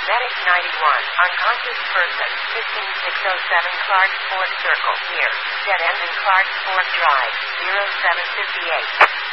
Medic 91, unconscious person, 15607 Clarks Fork Circle, here. Dead end in Clarks Fork Drive, 0758.